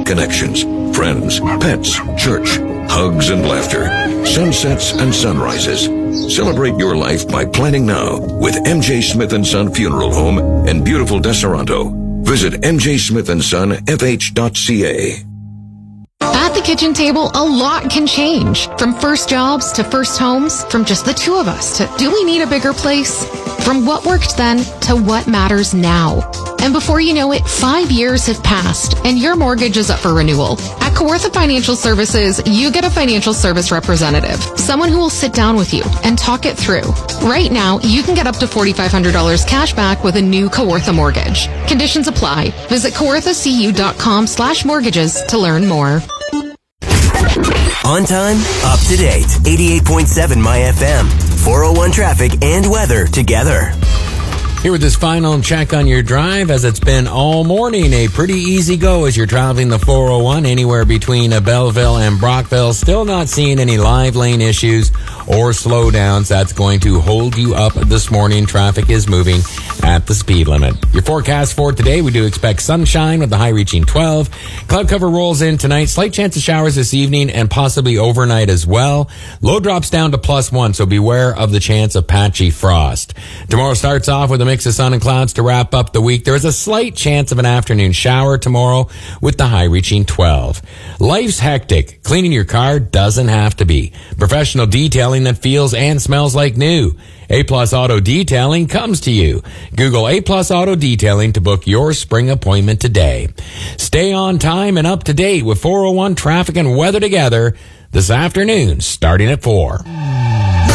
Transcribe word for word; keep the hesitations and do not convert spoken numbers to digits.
connections, friends, pets, church, hugs and laughter, sunsets and sunrises. Celebrate your life by planning now with M J Smith and Son Funeral Home in beautiful Deseronto. Visit m j smith and son f h dot c a. At the kitchen table, a lot can change. From first jobs to first homes, from just the two of us to do we need a bigger place? From what worked then to what matters now. And before you know it, five years have passed and your mortgage is up for renewal. At Kawartha Financial Services, you get a financial service representative, someone who will sit down with you and talk it through. Right now, you can get up to four thousand five hundred dollars cash back with a new Kawartha mortgage. Conditions apply. Visit kawarthacu.com slash mortgages to learn more. On time, up to date. eighty-eight point seven My F M. four oh one traffic and weather together. Here with this final check on your drive, as it's been all morning. A pretty easy go as you're traveling the four oh one anywhere between Belleville and Brockville. Still not seeing any live lane issues or slowdowns. That's going to hold you up this morning. Traffic is moving at the speed limit. Your forecast for today, we do expect sunshine with the high reaching twelve. Cloud cover rolls in tonight. Slight chance of showers this evening and possibly overnight as well. Low drops down to plus one, so beware of the chance of patchy frost. Tomorrow starts off with a mix of sun and clouds to wrap up the week. There is a slight chance of an afternoon shower tomorrow with the high reaching twelve. Life's hectic. Cleaning your car doesn't have to be. Professional detailing that feels and smells like new. A-Plus Auto Detailing comes to you. Google A-Plus Auto Detailing to book your spring appointment today. Stay on time and up to date with four oh one traffic and weather together this afternoon starting at four.